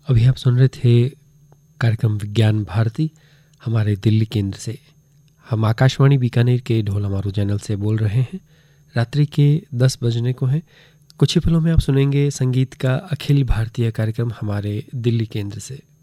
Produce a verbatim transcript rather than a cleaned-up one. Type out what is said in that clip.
अभी आप सुन रहे थे कार्यक्रम विज्ञान भारती हमारे दिल्ली केंद्र से। हम आकाशवाणी बीकानेर के ढोलामारू चैनल से बोल रहे हैं। रात्रि के दस बजने को हैं। कुछ ही पलों में आप सुनेंगे संगीत का अखिल भारतीय कार्यक्रम हमारे दिल्ली केंद्र से।